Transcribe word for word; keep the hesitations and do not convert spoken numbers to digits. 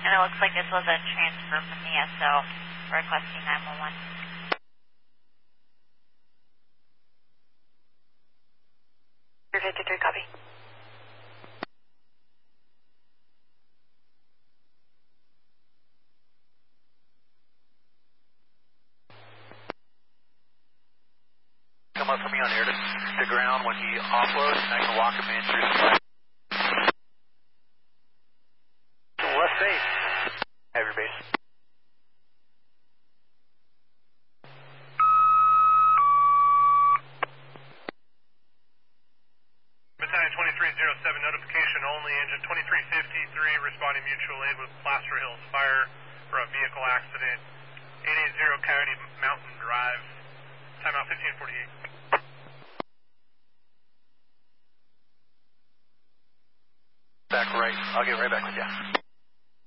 And it looks like this was a transfer from the S O requesting nine one one. fifty-three, copy. Come up for me on air to, to ground when he offloads, and I can walk him in through the flag. Left base. Have your base. Battalion twenty-three oh seven, notification only, engine twenty-three fifty-three responding mutual aid with Plaster Hills Fire for a vehicle accident. eight eighty Coyote Mountain Drive, timeout fifteen forty-eight. Back right, I'll get right back with you.